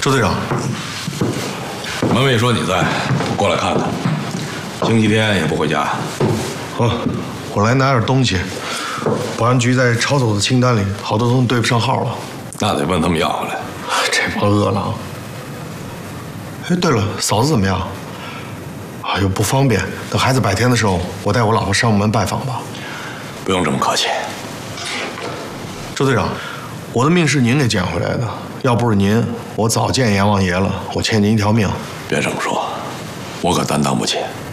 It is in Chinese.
周队长， 门卫说你在，我过来看看。星期天也不回家。 我来拿点东西。保安局在抄走的清单里，好多东西对不上号了。 那得问他们要回来。 这帮饿狼。哎，对了，嫂子怎么样？哎呦，不方便。等孩子百天的时候，我带我老婆上门拜访吧。 不用这么客气。 周队长，我的命是您给捡回来的，要不是您，我早见阎王爷了。我欠您一条命。 别这么说，我可担当不起。